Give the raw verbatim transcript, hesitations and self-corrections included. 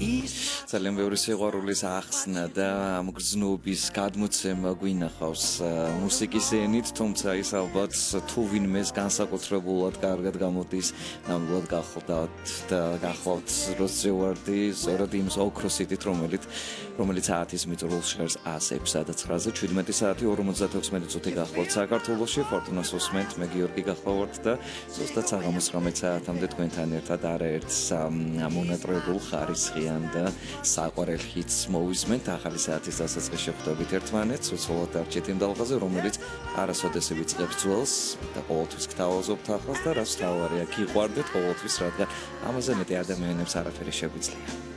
ძალიან ბევრი სიყვარულის ახსნა და ამ გრძნობის გადმოცემა გვინახავს მუსიკის ენით, თუმცა ის ალბათ თუ ვინმეს განსაკუთრებულად კარგად გამოდის, ნამდვილად გახლავთ და გახლავთ როსევარდი, სწორედ იმ ოქროსიტით, რომელიც რომელიც საათის მიწურულს ჟღერს ასი და ცხრაზე, შვიდმეტი საათი ორმოცდათექვსმეტი წუთი გახლავთ საქართველოში, ფორტუნას უსმენთ, მე გიორგი გახლავართ და ზუსტად საღამოს ცხრამეტ საათამდე თქვენთან ერთად არაერთს მონატრებულ ხარისხიან და საყვარელ ჰიტს მოვისმენთ, ახალი საათის დასაწყისში შეხვდებით ერთმანეთს, უცვლელად დარჩით იმ დალღაზე, რომელიც არასოდეს ვიწყებს ძველს და ყოველთვის გთავაზობთ ახლოს და რაც თავარია, გიყვარდეთ ყოველთვის, რადგან ამაზე მეტი ადამიანებს არაფერი შეგვიძლია.